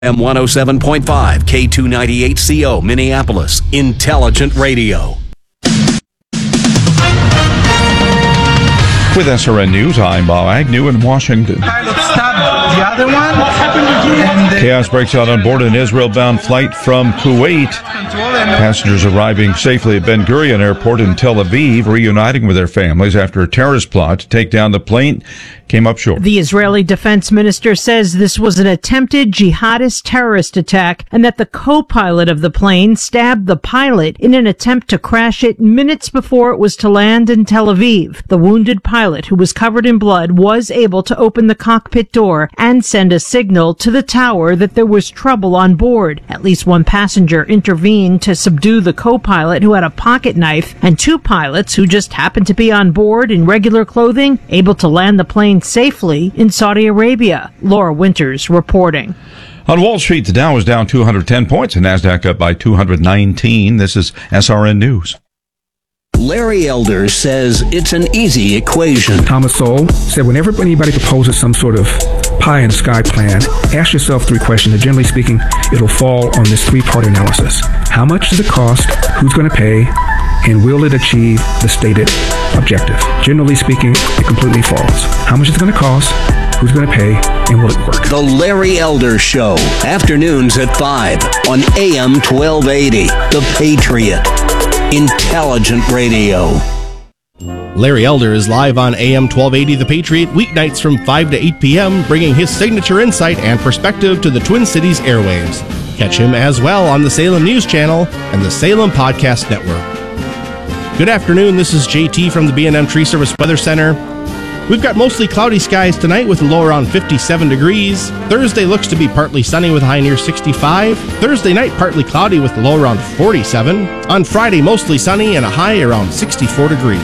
M107.5, K298CO, Minneapolis. Intelligent Radio. With SRN News, I'm Bob Agnew in Washington. Pilot stabbed the other one. Chaos breaks out on board an Israel-bound flight from Kuwait. Passengers arriving safely at Ben Gurion Airport in Tel Aviv, reuniting with their families after a terrorist plot to take down the plane came up short. The Israeli defense minister says this was an attempted jihadist terrorist attack and that the co-pilot of the plane stabbed the pilot in an attempt to crash it minutes before it was to land in Tel Aviv. The wounded pilot, who was covered in blood, was able to open the cockpit door and send a signal to the tower that there was trouble on board. At least one passenger intervened to subdue the co-pilot, who had a pocket knife, and two pilots who just happened to be on board in regular clothing, able to land the plane safely in Saudi Arabia. Laura Winters reporting. On Wall Street, the Dow was down 210 points and NASDAQ up by 219. This is SRN News. Larry Elder says it's an easy equation. Thomas Sowell said whenever anybody proposes some sort of pie in the sky plan, ask yourself three questions. And generally speaking, it'll fall on this three-part analysis. How much does it cost? Who's going to pay? And will it achieve the stated objective? Generally speaking, it completely falls. How much is it going to cost? Who's going to pay? And will it work? The Larry Elder Show. Afternoons at 5 on AM 1280. The Patriot. Intelligent Radio. Larry Elder is live on AM 1280 The Patriot, weeknights from 5 to 8 p.m., bringing his signature insight and perspective to the Twin Cities airwaves. Catch him as well on the Salem News Channel and the Salem Podcast Network. Good afternoon, this is JT from the B&M Tree Service Weather Center. We've got mostly cloudy skies tonight with a low around 57 degrees. Thursday looks to be partly sunny with a high near 65. Thursday night partly cloudy with a low around 47. On Friday mostly sunny and a high around 64 degrees.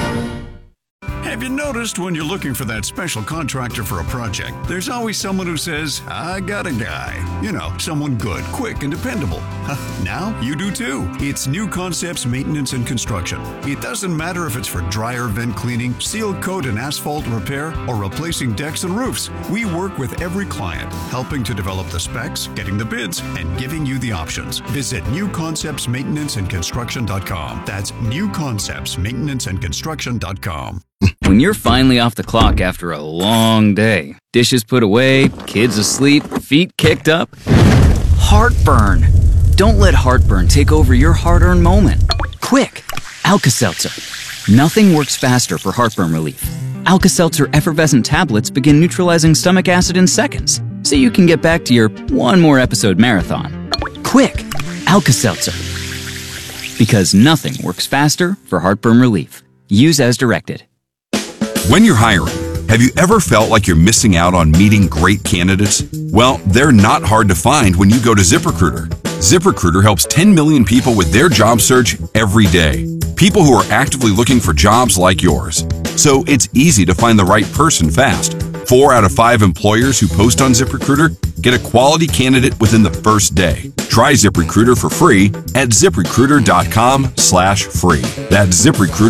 Have you noticed when you're looking for that special contractor for a project, there's always someone who says, I got a guy. You know, someone good, quick, and dependable. Now you do too. It's New Concepts Maintenance and Construction. It doesn't matter if it's for dryer vent cleaning, seal coat and asphalt repair, or replacing decks and roofs. We work with every client, helping to develop the specs, getting the bids, and giving you the options. Visit newconceptsmaintenanceandconstruction.com. That's newconceptsmaintenanceandconstruction.com. When you're finally off the clock after a long day, dishes put away, kids asleep, feet kicked up, heartburn. Don't let heartburn take over your hard-earned moment. Quick, Alka-Seltzer. Nothing works faster for heartburn relief. Alka-Seltzer effervescent tablets begin neutralizing stomach acid in seconds, so you can get back to your one more episode marathon. Quick, Alka-Seltzer. Because nothing works faster for heartburn relief. Use as directed. When you're hiring, have you ever felt like you're missing out on meeting great candidates? Well, they're not hard to find when you go to ZipRecruiter. ZipRecruiter helps 10 million people with their job search every day. People who are actively looking for jobs like yours. So it's easy to find the right person fast. 4 out of 5 employers who post on ZipRecruiter get a quality candidate within the first day. Try ZipRecruiter for free at ZipRecruiter.com/free. That's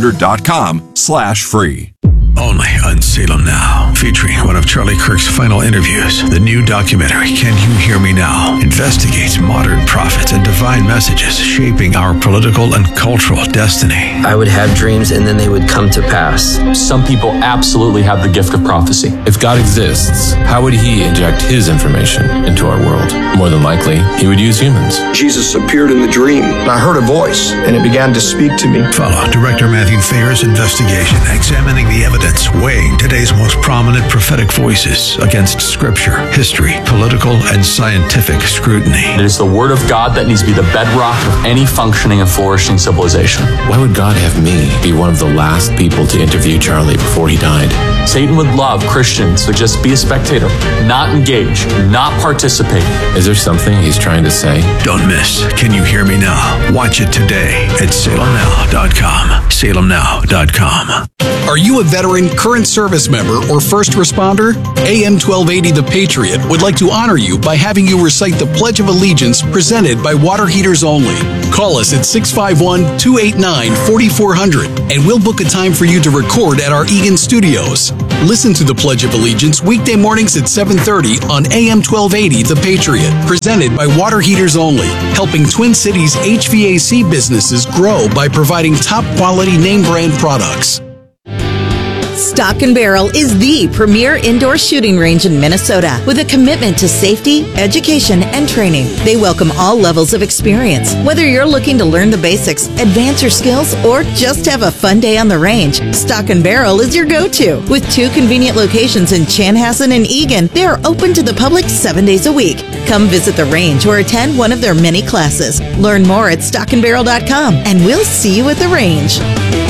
ZipRecruiter.com/free. Only on Salem Now, featuring one of Charlie Kirk's final interviews. The new documentary, Can You Hear Me Now?, investigates modern prophets and divine messages shaping our political and cultural destiny. I would have dreams and then they would come to pass. Some people absolutely have the gift of prophecy. If God exists, how would he inject his information into our world? More than likely, he would use humans. Jesus appeared in the dream, and I heard a voice, and it began to speak to me. Follow Director Matthew Thayer's investigation, examining the evidence, weighing today's most prominent prophetic voices against scripture, history, political, and scientific scrutiny. It is the word of God that needs to be the bedrock of any functioning and flourishing civilization. Why would God have me be one of the last people to interview Charlie before he died? Satan would love Christians to just be a spectator, not engage, not participate. Is there something he's trying to say? Don't miss Can You Hear Me Now? Watch it today at salemnow.com. salemnow.com. Are you a veteran, current service member, or first responder? AM 1280 The Patriot would like to honor you by having you recite the Pledge of Allegiance presented by Water Heaters Only. Call us at 651-289-4400 and we'll book a time for you to record at our Eagan studios. Listen to the Pledge of Allegiance weekday mornings at 7:30 on AM 1280 The Patriot, presented by Water Heaters Only, helping Twin Cities HVAC businesses grow by providing top quality name brand products. Stock & Barrel is the premier indoor shooting range in Minnesota with a commitment to safety, education, and training. They welcome all levels of experience. Whether you're looking to learn the basics, advance your skills, or just have a fun day on the range, Stock & Barrel is your go-to. With 2 convenient locations in Chanhassen and Eagan, they are open to the public 7 days a week. Come visit the range or attend one of their many classes. Learn more at stockandbarrel.com, and we'll see you at the range.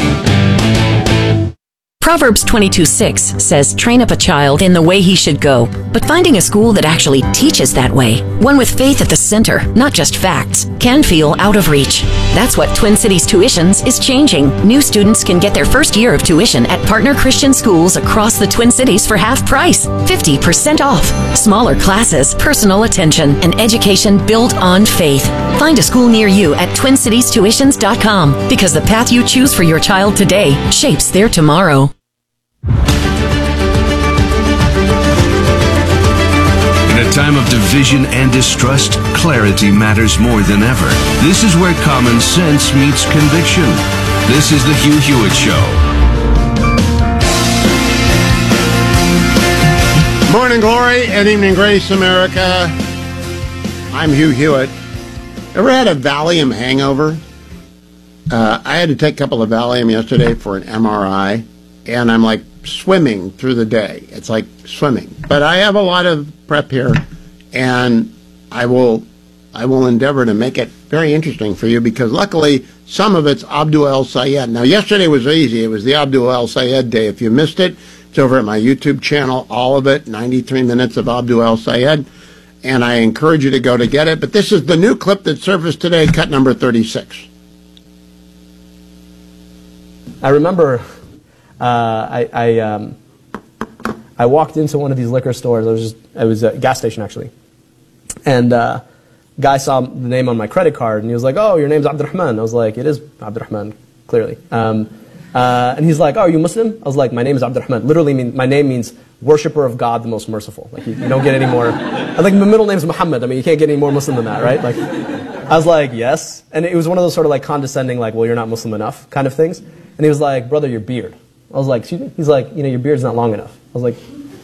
Proverbs 22:6 says, "Train up a child in the way he should go," but finding a school that actually teaches that way, one with faith at the center, not just facts, can feel out of reach. That's what Twin Cities Tuitions is changing. New students can get their first year of tuition at partner Christian schools across the Twin Cities for half price, 50% off. Smaller classes, personal attention, and education built on faith. Find a school near you at TwinCitiesTuitions.com, because the path you choose for your child today shapes their tomorrow. In a time of division and distrust, clarity matters more than ever. This is where common sense meets conviction. This is the Hugh Hewitt Show. Morning glory and evening grace, America. I'm Hugh Hewitt. Ever had a Valium hangover? I had to take a couple of Valium yesterday for an MRI, and I'm like swimming through the day. It's like swimming. But I have a lot of prep here, and I will endeavor to make it very interesting for you, because luckily some of it's Abdul El Sayed. Now, yesterday was easy. It was the Abdul El Sayed day. If you missed it, it's over at my YouTube channel, all of it, 93 minutes of Abdul El Sayed, and I encourage you to go to get it. But this is the new clip that surfaced today, cut number 36. I remember I walked into one of these liquor stores. It was a gas station, actually. And guy saw the name on my credit card, and he was like, "Oh, your name's Abdurrahman." I was like, "It is Abdurrahman, clearly." And he's like, "Oh, are you Muslim?" I was like, "My name is Abdurrahman." Literally, my name means worshiper of God, the most merciful. Like, you don't get any more. Like, my middle name's Muhammad. I mean, you can't get any more Muslim than that, right? Like, I was like, "Yes." And it was one of those sort of like condescending, like, "Well, you're not Muslim enough" kind of things. And he was like, "Brother, your beard." I was like, "Excuse me?" He's like, "Your beard's not long enough." I was like,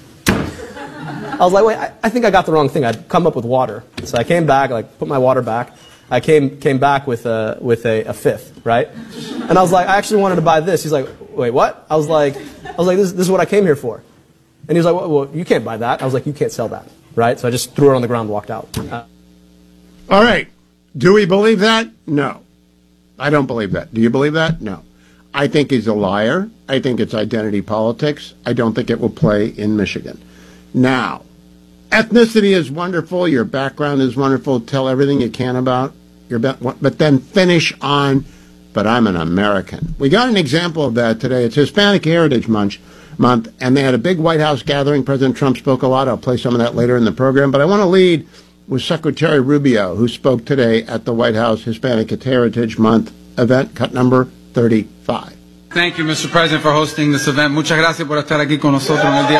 wait, I think I got the wrong thing. I'd come up with water. So I came back, like, put my water back. I came back with a fifth, right? And I was like, "I actually wanted to buy this." He's like, "Wait, what?" I was like, this is what I came here for. And he was like, well, you can't buy that. I was like, "You can't sell that," right? So I just threw it on the ground and walked out. All right. Do we believe that? No. I don't believe that. Do you believe that? No. I think he's a liar. I think it's identity politics. I don't think it will play in Michigan. Now, ethnicity is wonderful. Your background is wonderful. Tell everything you can about your but then finish on, "But I'm an American." We got an example of that today. It's Hispanic Heritage Month, and they had a big White House gathering. President Trump spoke a lot. I'll play some of that later in the program. But I want to lead with Secretary Rubio, who spoke today at the White House Hispanic Heritage Month event, cut number 35. Thank you, Mr. President, for hosting this event. Muchas gracias por estar aquí con nosotros en el día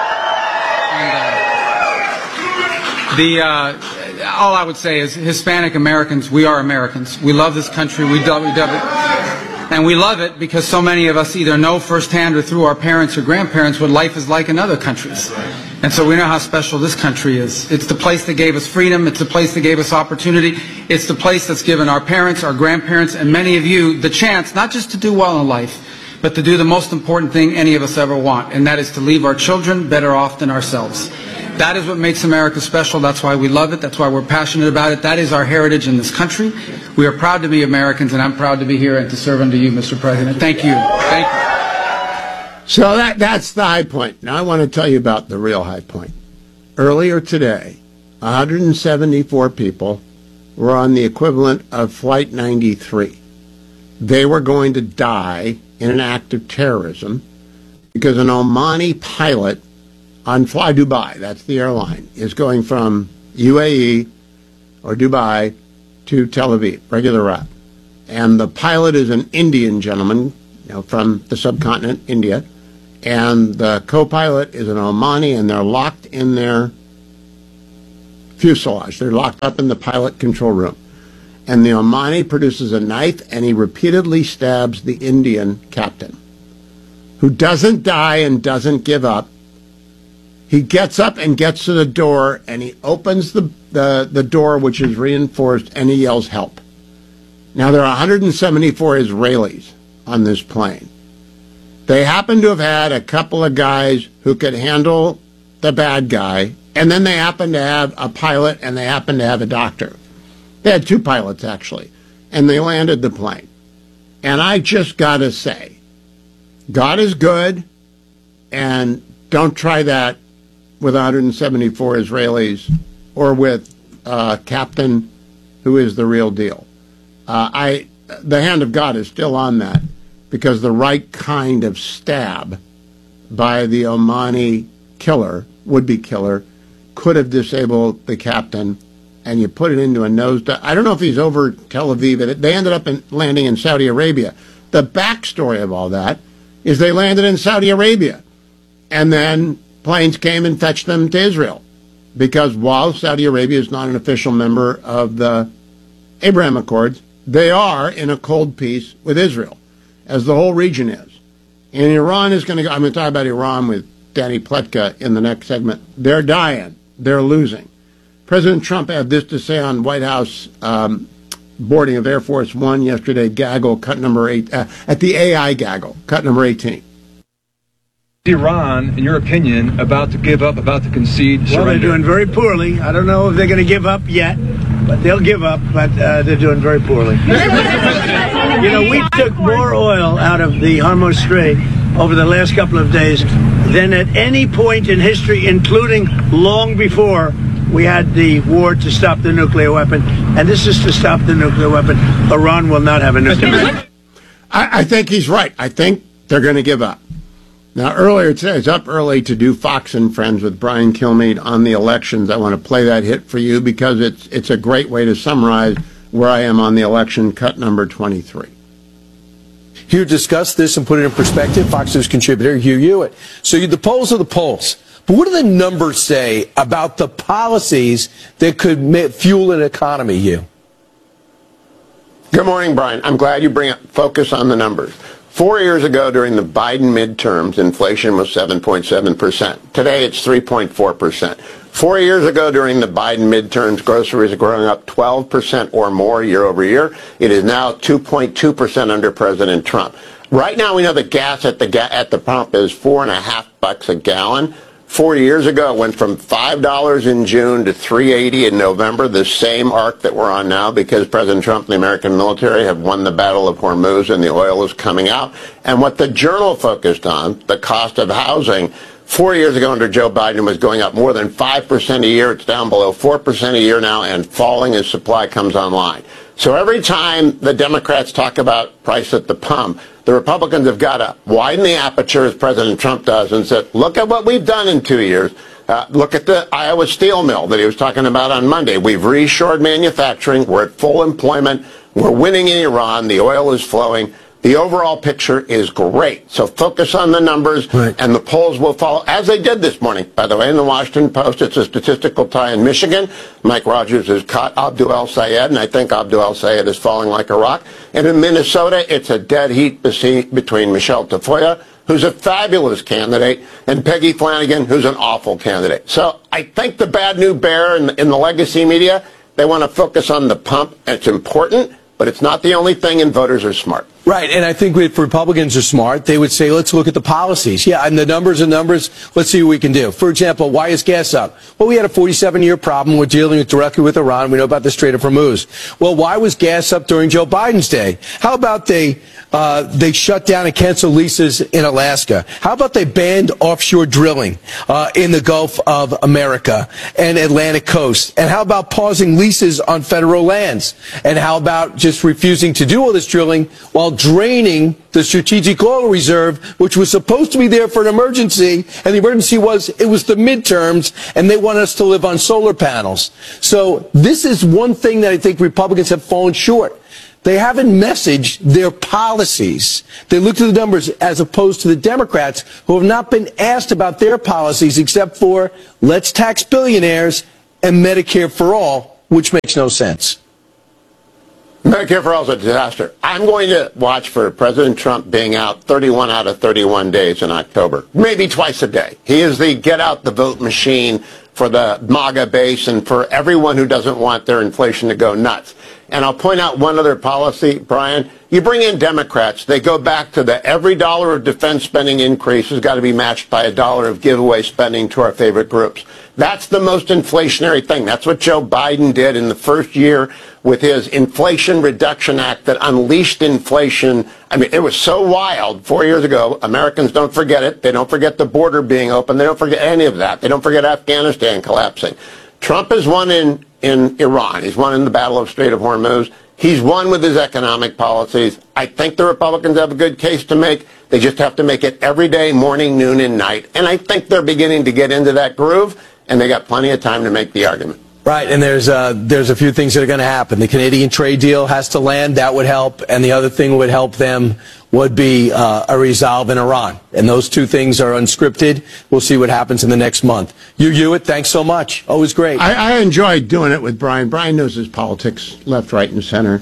de hoy. All I would say is, Hispanic Americans, we are Americans. We love this country. We love it. And we love it because so many of us either know firsthand or through our parents or grandparents what life is like in other countries. And so we know how special this country is. It's the place that gave us freedom. It's the place that gave us opportunity. It's the place that's given our parents, our grandparents, and many of you the chance not just to do well in life, but to do the most important thing any of us ever want, and that is to leave our children better off than ourselves. That is what makes America special. That's why we love it. That's why we're passionate about it. That is our heritage in this country. We are proud to be Americans, and I'm proud to be here and to serve under you, Mr. President. Thank you. Thank you. So that's the high point. Now I want to tell you about the real high point. Earlier today, 174 people were on the equivalent of Flight 93. They were going to die in an act of terrorism because an Omani pilot on Fly Dubai, that's the airline, is going from UAE or Dubai to Tel Aviv, regular route. And the pilot is an Indian gentleman, from the subcontinent, India, and the co-pilot is an Omani, and they're locked in their fuselage. They're locked up in the pilot control room. And the Omani produces a knife, and he repeatedly stabs the Indian captain, who doesn't die and doesn't give up. He gets up and gets to the door, and he opens the door, which is reinforced, and he yells, "Help." Now, there are 174 Israelis on this plane. They happen to have had a couple of guys who could handle the bad guy, and then they happen to have a pilot, and they happen to have a doctor. They had 2 pilots, actually, and they landed the plane. And I just got to say, God is good, and don't try that with 174 Israelis or with a captain who is the real deal. The hand of God is still on that, because the right kind of stab by the Omani killer, would-be killer, could have disabled the captain, and you put it into a nosedive. I don't know if he's over Tel Aviv. They ended up landing in Saudi Arabia. The backstory of all that is they landed in Saudi Arabia, and then planes came and fetched them to Israel, because while Saudi Arabia is not an official member of the Abraham Accords, they are in a cold peace with Israel, as the whole region is. And Iran is going to go. I'm going to talk about Iran with Danny Pletka in the next segment. They're dying. They're losing. President Trump had this to say on White House boarding of Air Force One yesterday, gaggle, cut number 8, at the AI gaggle, cut number 18. Iran, in your opinion, about to give up, about to concede, surrender? Well, they're doing very poorly. I don't know if they're going to give up yet, but they'll give up, but they're doing very poorly. You know, we took more oil out of the Hormuz Strait over the last couple of days than at any point in history, including long before we had the war to stop the nuclear weapon. And this is to stop the nuclear weapon. Iran will not have a nuclear weapon. I think he's right. I think they're going to give up. Now, earlier today, I was up early to do Fox and Friends with Brian Kilmeade on the elections. I want to play that hit for you because it's a great way to summarize where I am on the election, cut number 23. Here to discuss this and put it in perspective, Fox News contributor Hugh Hewitt. So the polls are the polls. But what do the numbers say about the policies that could fuel an economy, Hugh? Good morning, Brian. I'm glad you bring up focus on the numbers. 4 years ago, during the Biden midterms, inflation was 7.7%. Today, it's 3.4%. 4 years ago, during the Biden midterms, groceries are growing up 12% or more year over year. It is now 2.2% under President Trump. Right now, we know that gas at the pump is $4.50 a gallon. 4 years ago, it went from $5 in June to $3.80 in November, the same arc that we're on now, because President Trump and the American military have won the Battle of Hormuz and the oil is coming out. And what the Journal focused on, the cost of housing, 4 years ago under Joe Biden was going up more than 5% a year. It's down below 4% a year now and falling as supply comes online. So every time the Democrats talk about price at the pump, the Republicans have got to widen the aperture, as President Trump does, and said, look at what we've done in 2 years. Look at the Iowa steel mill that he was talking about on Monday. We've reshored manufacturing. We're at full employment. We're winning in Iran. The oil is flowing. The overall picture is great. So focus on the numbers, and the polls will follow, as they did this morning. By the way, in the Washington Post, it's a statistical tie in Michigan. Mike Rogers has caught Abdul El-Sayed, and I think Abdul El-Sayed is falling like a rock. And in Minnesota, it's a dead heat between Michelle Tafoya, who's a fabulous candidate, and Peggy Flanagan, who's an awful candidate. So I think the bad news bear in the legacy media, they want to focus on the pump. It's important, but it's not the only thing, and voters are smart. Right, and I think if Republicans are smart, they would say, let's look at the policies. Yeah, and the numbers are numbers. Let's see what we can do. For example, why is gas up? Well, we had a 47-year problem. We're dealing directly with Iran. We know about the Strait of Hormuz. Well, why was gas up during Joe Biden's day? How about they shut down and canceled leases in Alaska? How about they banned offshore drilling in the Gulf of America and Atlantic coast? And how about pausing leases on federal lands? And how about just refusing to do all this drilling while draining the strategic oil reserve, which was supposed to be there for an emergency, and the emergency was the midterms, and they want us to live on solar panels. So this is one thing that I think Republicans have fallen short. They haven't messaged their policies. They look to the numbers as opposed to the Democrats, who have not been asked about their policies except for let's tax billionaires and Medicare for all, which makes no sense. Medicare for all is a disaster. I'm going to watch for President Trump being out 31 out of 31 days in October, maybe twice a day. He is the get out the vote machine for the MAGA base and for everyone who doesn't want their inflation to go nuts. And I'll point out one other policy, Brian. You bring in Democrats, they go back to the every dollar of defense spending increase has got to be matched by a dollar of giveaway spending to our favorite groups. That's the most inflationary thing. That's what Joe Biden did in the first year with his Inflation Reduction Act that unleashed inflation. I mean, it was so wild 4 years ago. Americans don't forget it. They don't forget the border being open. They don't forget any of that. They don't forget Afghanistan collapsing. Trump has won in Iran. He's won in the Battle of Strait of Hormuz. He's won with his economic policies. I think the Republicans have a good case to make. They just have to make it every day, morning, noon, and night. And I think they're beginning to get into that groove, and they got plenty of time to make the argument. Right, and there's a few things that are going to happen. The Canadian trade deal has to land. That would help. And the other thing would help them would be a resolve in Iran. And those two things are unscripted. We'll see what happens in the next month. Hugh Hewitt, thanks so much. Always great. I enjoy doing it with Brian. Brian knows his politics, left, right, and center.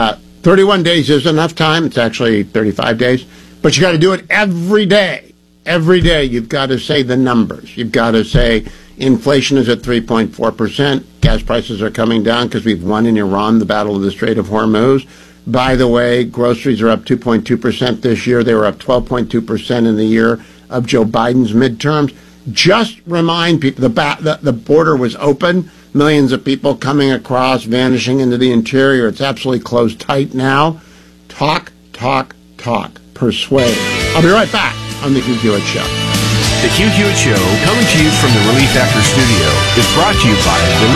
31 days is enough time. It's actually 35 days. But you got to do it every day. Every day you've got to say the numbers. You've got to say inflation is at 3.4%. Gas prices are coming down because we've won in Iran the Battle of the Strait of Hormuz. By the way, groceries are up 2.2% this year. They were up 12.2% in the year of Joe Biden's midterms. Just remind people, the border was open. Millions of people coming across, vanishing into the interior. It's absolutely closed tight now. Talk, talk, talk. Persuade. I'll be right back on The Hugh Hewitt Show. The Hugh Hewitt Show, coming to you from the Relief Factor studio, is brought to you by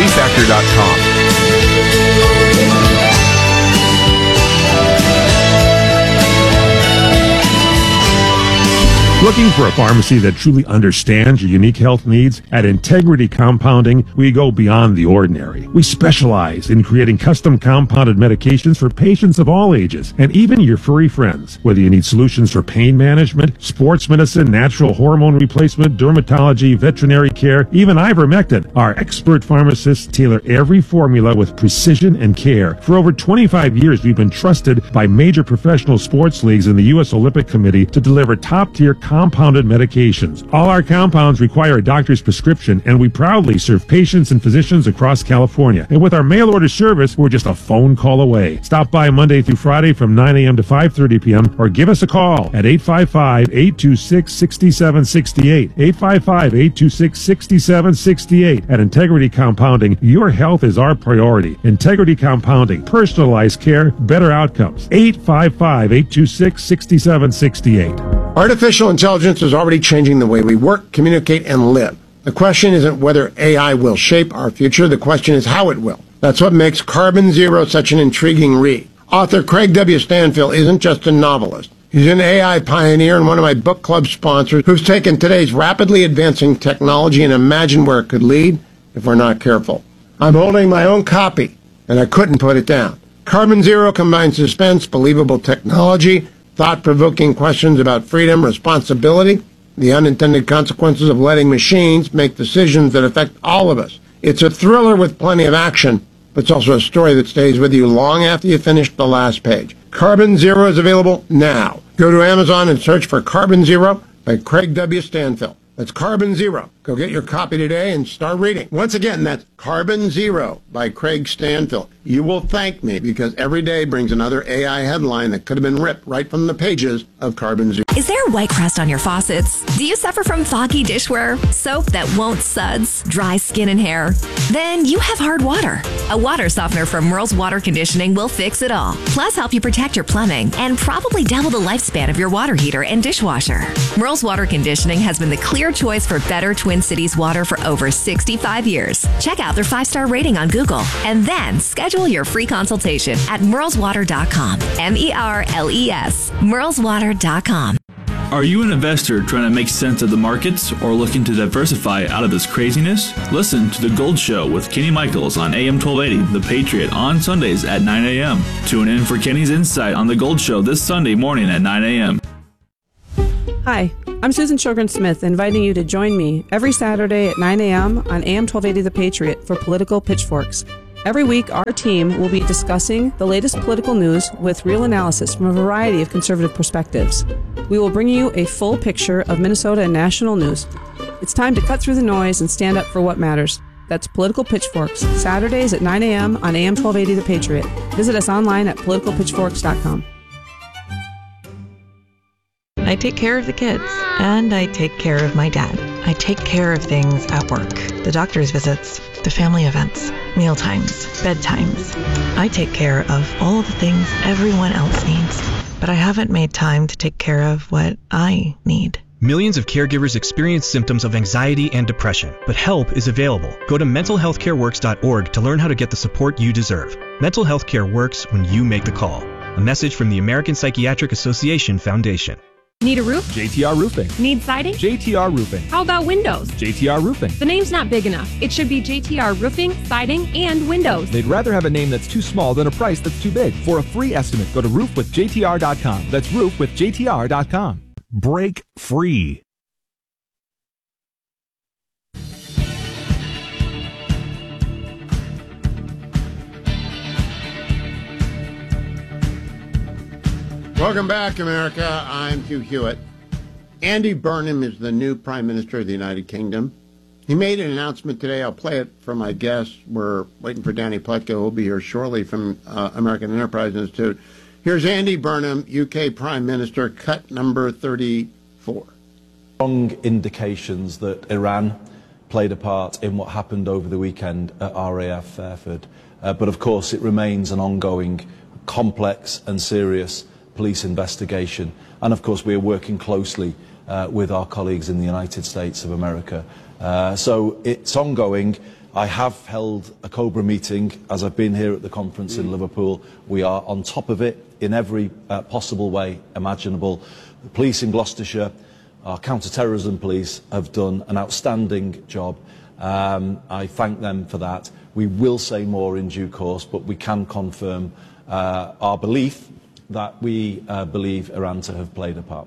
ReliefFactor.com. Looking for a pharmacy that truly understands your unique health needs? At Integrity Compounding, we go beyond the ordinary. We specialize in creating custom compounded medications for patients of all ages, and even your furry friends. Whether you need solutions for pain management, sports medicine, natural hormone replacement, dermatology, veterinary care, even ivermectin, our expert pharmacists tailor every formula with precision and care. For over 25 years, we've been trusted by major professional sports leagues and the U.S. Olympic Committee to deliver top-tier compounded medications. All our compounds require a doctor's prescription, and we proudly serve patients and physicians across California. And with our mail order service, we're just a phone call away. Stop by Monday through Friday from 9 a.m. to 5:30 p.m. or give us a call at 855-826-6768. 855-826-6768. At Integrity Compounding, your health is our priority. Integrity Compounding, personalized care, better outcomes. 855-826-6768. Artificial intelligence is already changing the way we work, communicate, and live. The question isn't whether AI will shape our future. The question is how it will. That's what makes Carbon Zero such an intriguing read. Author Craig W. Stanfield isn't just a novelist. He's an AI pioneer and one of my book club sponsors who's taken today's rapidly advancing technology and imagined where it could lead if we're not careful. I'm holding my own copy, and I couldn't put it down. Carbon Zero combines suspense, believable technology, thought-provoking questions about freedom, responsibility, the unintended consequences of letting machines make decisions that affect all of us. It's a thriller with plenty of action, but it's also a story that stays with you long after you finish the last page. Carbon Zero is available now. Go to Amazon and search for Carbon Zero by Craig W. Stanfield. That's Carbon Zero. Go get your copy today and start reading. Once again, that's Carbon Zero by Craig Stanfield. You will thank me because every day brings another AI headline that could have been ripped right from the pages of Carbon Zero. Is there white crust on your faucets? Do you suffer from foggy dishware, soap that won't suds, dry skin and hair? Then you have hard water. A water softener from Merle's Water Conditioning will fix it all. Plus help you protect your plumbing and probably double the lifespan of your water heater and dishwasher. Merle's Water Conditioning has been the clear choice for better Twin Cities water for over 65 years. Check out their 5-star rating on Google and then schedule your free consultation at merleswater.com. MERLES. merleswater.com. Are you an investor trying to make sense of the markets or looking to diversify out of this craziness? Listen to The Gold Show with Kenny Michaels on AM 1280, The Patriot, on Sundays at 9 a.m. Tune in for Kenny's insight on The Gold Show this Sunday morning at 9 a.m. Hi, I'm Susan Sjogren-Smith, inviting you to join me every Saturday at 9 a.m. on AM 1280 The Patriot for Political Pitchforks. Every week, our team will be discussing the latest political news with real analysis from a variety of conservative perspectives. We will bring you a full picture of Minnesota and national news. It's time to cut through the noise and stand up for what matters. That's Political Pitchforks, Saturdays at 9 a.m. on AM 1280 The Patriot. Visit us online at politicalpitchforks.com. I take care of the kids, and I take care of my dad. I take care of things at work, the doctor's visits, the family events, meal times, bedtimes. I take care of all the things everyone else needs, but I haven't made time to take care of what I need. Millions of caregivers experience symptoms of anxiety and depression, but help is available. Go to mentalhealthcareworks.org to learn how to get the support you deserve. Mental health care works when you make the call. A message from the American Psychiatric Association Foundation. Need a roof? JTR Roofing. Need siding? JTR Roofing. How about windows? JTR Roofing. The name's not big enough. It should be JTR Roofing, Siding, and Windows. They'd rather have a name that's too small than a price that's too big. For a free estimate, go to roofwithjtr.com. That's roofwithjtr.com. Break free. Welcome back, America. I'm Hugh Hewitt. Andy Burnham is the new Prime Minister of the United Kingdom. He made an announcement today. I'll play it for my guests. We're waiting for Danny Pletka, who will be here shortly from American Enterprise Institute. Here's Andy Burnham, UK Prime Minister, cut number 34. Strong indications that Iran played a part in what happened over the weekend at RAF Fairford. But of course, it remains an ongoing, complex and serious police investigation, and of course we are working closely with our colleagues in the United States of America. So it's ongoing. I have held a COBRA meeting as I've been here at the conference in Liverpool. We are on top of it in every possible way imaginable. The police in Gloucestershire, our counter-terrorism police, have done an outstanding job. I thank them for that. We will say more in due course, but we can confirm our belief that we believe Iran to have played a part.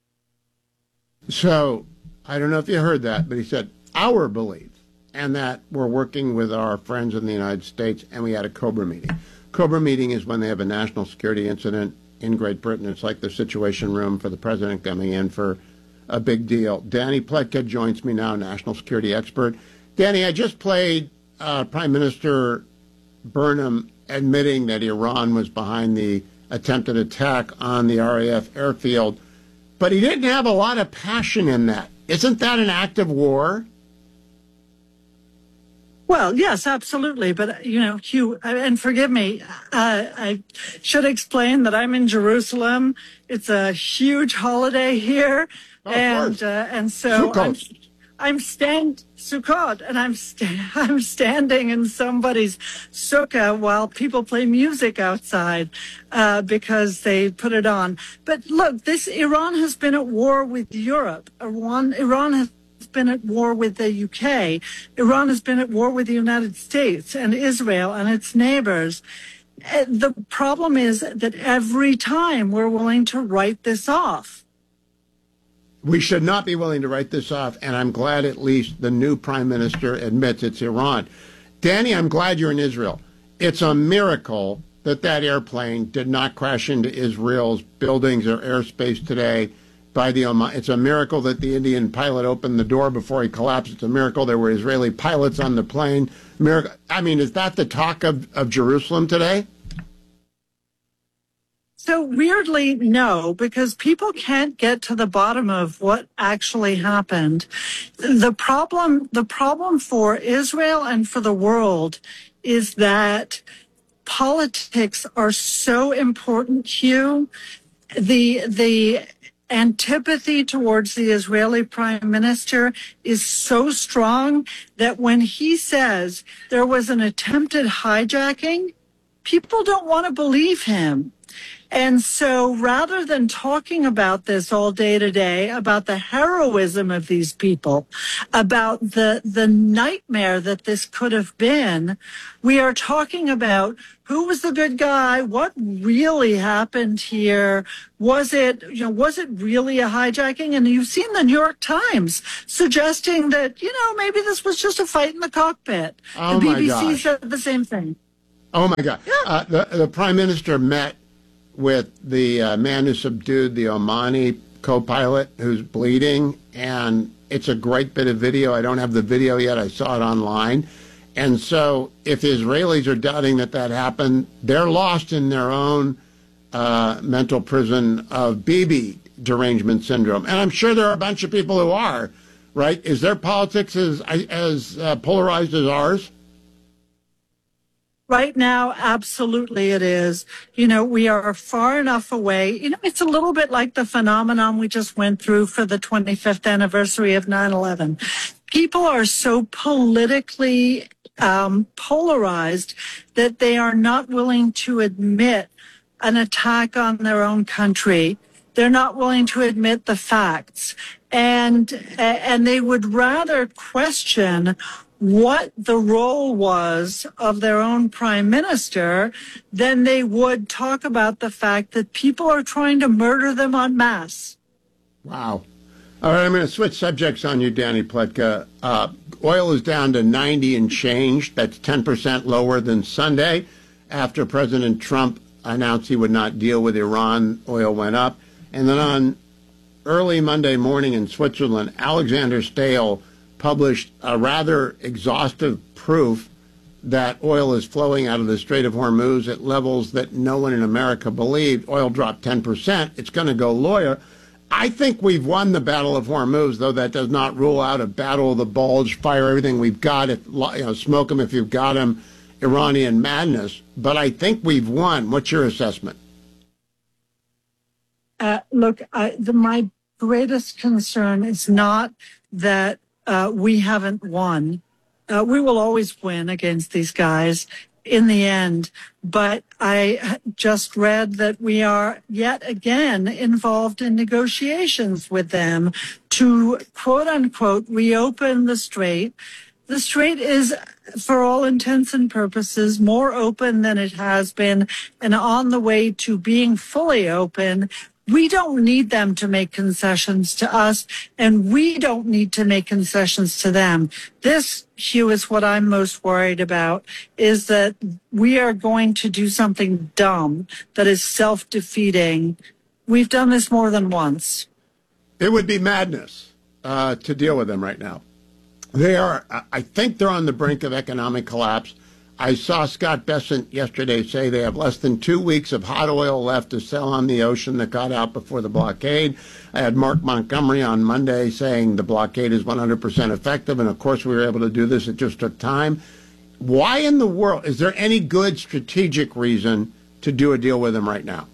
So, I don't know if you heard that, but he said, our belief, and that we're working with our friends in the United States, and we had a COBRA meeting. COBRA meeting is when they have a national security incident in Great Britain. It's like the Situation Room for the president coming in for a big deal. Danny Pletka joins me now, national security expert. Danny, I just played Prime Minister Burnham admitting that Iran was behind the attempted attack on the RAF airfield, but he didn't have a lot of passion in that. Isn't that an act of war? Well, yes, absolutely. But, you know, Hugh, and forgive me, I should explain that I'm in Jerusalem. It's a huge holiday here. And so I'm Sukkot, and I'm standing in somebody's sukkah while people play music outside because they put it on. But look, Iran has been at war with Europe. Iran has been at war with the UK. Iran has been at war with the United States and Israel and its neighbors. The problem is that every time we're willing to write this off. We should not be willing to write this off, and I'm glad at least the new prime minister admits it's Iran. Danny, I'm glad you're in Israel. It's a miracle that that airplane did not crash into Israel's buildings or airspace today by the Oman. It's a miracle that the Indian pilot opened the door before he collapsed. It's a miracle there were Israeli pilots on the plane. Miracle. I mean, is that the talk of Jerusalem today? So weirdly, no, because people can't get to the bottom of what actually happened. The problem for Israel and for the world is that politics are so important, Hugh. The antipathy towards the Israeli prime minister is so strong that when he says there was an attempted hijacking, people don't want to believe him. And so rather than talking about this all day today, about the heroism of these people, about the nightmare that this could have been, we are talking about who was the good guy? What really happened here? Was it really a hijacking? And you've seen the New York Times suggesting that, maybe this was just a fight in the cockpit. Oh, the my BBC gosh. said the same thing. Oh, my God. The Prime Minister met with the man who subdued the Omani co-pilot who's bleeding, and it's a great bit of video. I don't have the video yet. I saw it online. And so if the Israelis are doubting that happened, they're lost in their own mental prison of Bibi derangement syndrome. And I'm sure there are a bunch of people who are, right? Is their politics as polarized as ours? Right now, absolutely it is. We are far enough away. It's a little bit like the phenomenon we just went through for the 25th anniversary of 9/11. People are so politically polarized that they are not willing to admit an attack on their own country. They're not willing to admit the facts. And they would rather question what the role was of their own prime minister than they would talk about the fact that people are trying to murder them en masse. Wow. All right, I'm going to switch subjects on you, Danny Pletka. Oil is down to 90 and change. That's 10% lower than Sunday. After President Trump announced he would not deal with Iran, oil went up. And then on early Monday morning in Switzerland, Alexander Stahel published a rather exhaustive proof that oil is flowing out of the Strait of Hormuz at levels that no one in America believed. Oil dropped 10%. It's going to go lower. I think we've won the Battle of Hormuz, though that does not rule out a Battle of the Bulge, fire everything we've got, smoke them if you've got them, Iranian madness. But I think we've won. What's your assessment? Look, my greatest concern is not that we haven't won. We will always win against these guys in the end. But I just read that we are yet again involved in negotiations with them to, quote unquote, reopen the strait. The strait is, for all intents and purposes, more open than it has been and on the way to being fully open. We don't need them to make concessions to us, and we don't need to make concessions to them. This, Hugh, is what I'm most worried about, is that we are going to do something dumb that is self-defeating. We've done this more than once. It would be madness to deal with them right now. I think they're on the brink of economic collapse. I saw Scott Bessent yesterday say they have less than 2 weeks of hot oil left to sell on the ocean that got out before the blockade. I had Mark Montgomery on Monday saying the blockade is 100% effective, and of course we were able to do this. It just took time. Why in the world? Is there any good strategic reason to do a deal with them right now?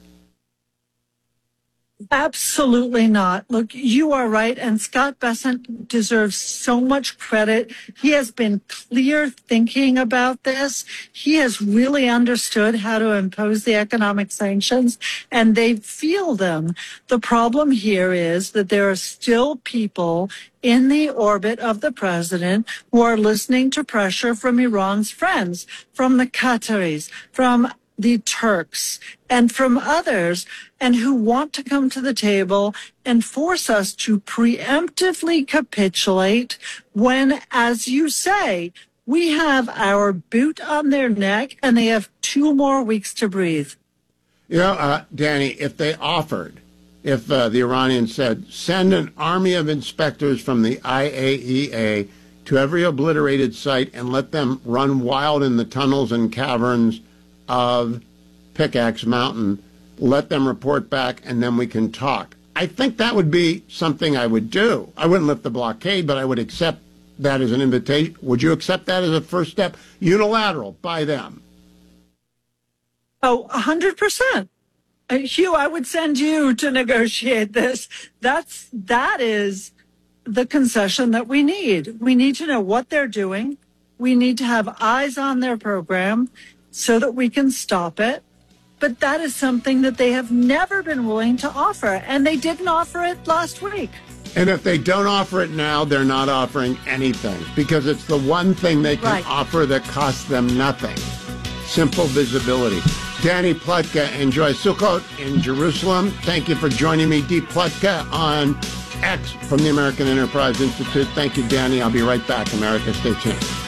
Absolutely not. Look, you are right, and Scott Bessent deserves so much credit. He has been clear thinking about this. He has really understood how to impose the economic sanctions, and they feel them. The problem here is that there are still people in the orbit of the president who are listening to pressure from Iran's friends, from the Qataris, from the Turks, and from others, and who want to come to the table and force us to preemptively capitulate when, as you say, we have our boot on their neck and they have 2 more weeks to breathe. Danny, if they offered, if the Iranians said, send an army of inspectors from the IAEA to every obliterated site and let them run wild in the tunnels and caverns of Pickaxe Mountain, let them report back, and then we can talk. I think that would be something I would do. I wouldn't lift the blockade, but I would accept that as an invitation. Would you accept that as a first step? Unilateral, by them. Oh, 100%. Hugh, I would send you to negotiate this. That is the concession that we need. We need to know what they're doing. We need to have eyes on their program so that we can stop it. but that is something that they have never been willing to offer, and they didn't offer it last week. And if they don't offer it now, they're not offering anything, because it's the one thing they can offer that costs them nothing. Simple visibility. Danny Pletka and Joy Sukkot in Jerusalem. Thank you for joining me. Dee Pletka on X from the American Enterprise Institute. Thank you, Danny. I'll be right back. America, stay tuned.